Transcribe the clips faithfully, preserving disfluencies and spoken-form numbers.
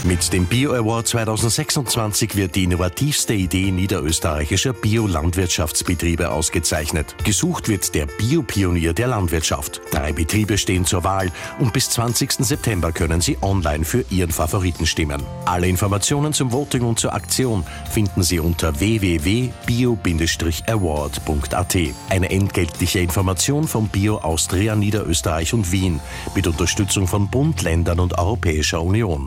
Mit dem Bio-Award zweitausendsechsundzwanzig wird die innovativste Idee niederösterreichischer Biolandwirtschaftsbetriebe ausgezeichnet. Gesucht wird der Biopionier der Landwirtschaft. Drei Betriebe stehen zur Wahl und bis zwanzigsten September können Sie online für Ihren Favoriten stimmen. Alle Informationen zum Voting und zur Aktion finden Sie unter w w w punkt bio award punkt a t. Eine entgeltliche Information von Bio Austria Niederösterreich und Wien mit Unterstützung von Bund, Ländern und Europäischer Union.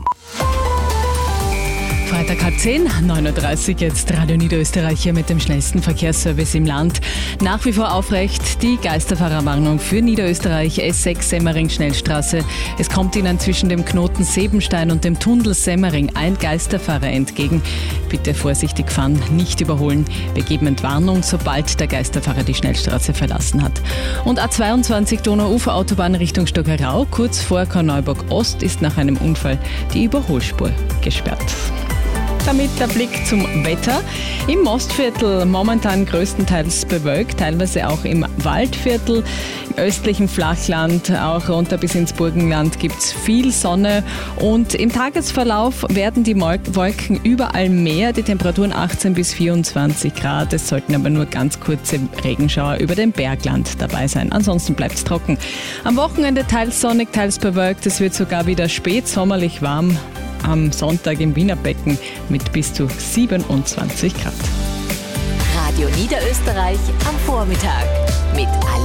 Freitag halb zehn, neun Uhr dreißig, jetzt Radio Niederösterreich hier mit dem schnellsten Verkehrsservice im Land. Nach wie vor aufrecht die Geisterfahrerwarnung für Niederösterreich S sechs Semmering-Schnellstraße. Es kommt Ihnen zwischen dem Knoten Sebenstein und dem Tunnel Semmering ein Geisterfahrer entgegen. Bitte vorsichtig fahren, nicht überholen. Wir geben Entwarnung, sobald der Geisterfahrer die Schnellstraße verlassen hat. Und A zweiundzwanzig Donau-Ufer-Autobahn Richtung Stockerau, kurz vor Korneuburg Ost, ist nach einem Unfall die Überholspur gesperrt. Damit der Blick zum Wetter. Im Mostviertel momentan größtenteils bewölkt, teilweise auch im Waldviertel. Im östlichen Flachland, auch runter bis ins Burgenland, gibt es viel Sonne. Und im Tagesverlauf werden die Wolken überall mehr. Die Temperaturen achtzehn bis vierundzwanzig Grad. Es sollten aber nur ganz kurze Regenschauer über dem Bergland dabei sein. Ansonsten bleibt es trocken. Am Wochenende teils sonnig, teils bewölkt. Es wird sogar wieder spätsommerlich warm. Am Sonntag im Wiener Becken mit bis zu siebenundzwanzig Grad. Radio Niederösterreich am Vormittag mit